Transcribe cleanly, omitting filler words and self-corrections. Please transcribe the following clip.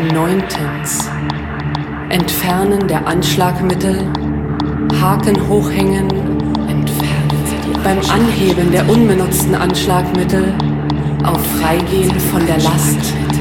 Neuntens. Entfernen der Anschlagmittel. Haken hochhängen. Entfernen Sie die beim Anheben der unbenutzten Anschlagmittel. Auf Freigehen von der Last.